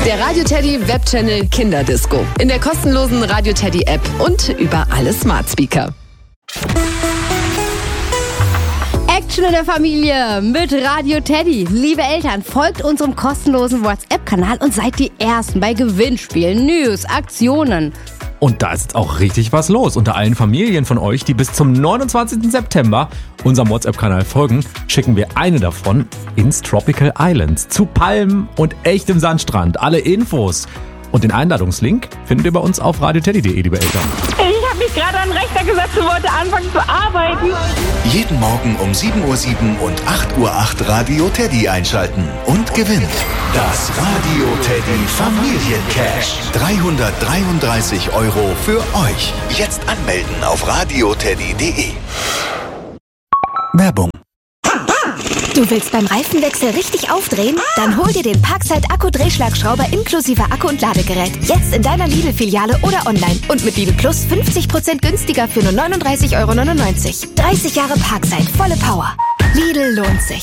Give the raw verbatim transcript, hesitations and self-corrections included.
Der Radio Teddy Webchannel Kinderdisco. In der kostenlosen Radio Teddy App und über alle Smart Speaker. Action in der Familie mit Radio Teddy. Liebe Eltern, folgt unserem kostenlosen WhatsApp-Kanal und seid die Ersten bei Gewinnspielen, News, Aktionen. Und da ist jetzt auch richtig was los. Unter allen Familien von euch, die bis zum neunundzwanzigsten September unserem WhatsApp-Kanal folgen, schicken wir eine davon ins Tropical Islands zu Palmen und echtem Sandstrand. Alle Infos und den Einladungslink findet ihr bei uns auf radioteddy punkt de, liebe Eltern. Ich habe mich gerade an den Rechner gesetzt und wollte anfangen zu arbeiten. Jeden Morgen um sieben Uhr sieben und acht Uhr acht Radio Teddy einschalten und gewinnt das Radio Teddy Familiencash. dreihundertdreiunddreißig Euro für euch. Jetzt anmelden auf radioteddy punkt de. Werbung. Du willst beim Reifenwechsel richtig aufdrehen? Dann hol dir den Parkside Akku-Drehschlagschrauber inklusive Akku und Ladegerät. Jetzt in deiner Lidl-Filiale oder online. Und mit Lidl Plus fünfzig Prozent günstiger für nur neununddreißig Euro neunundneunzig. dreißig Jahre Parkside, volle Power. Lidl lohnt sich.